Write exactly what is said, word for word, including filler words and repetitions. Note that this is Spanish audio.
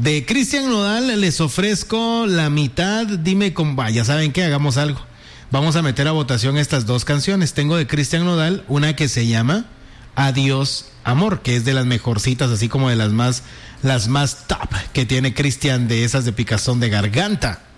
De Cristian Nodal les ofrezco la mitad. Dime con... Ya saben qué, hagamos algo. Vamos a meter a votación estas dos canciones. Tengo de Cristian Nodal una que se llama Adiós Amor, que es de las mejorcitas, así como de las más, las más top que tiene Cristian, de esas de picazón de garganta.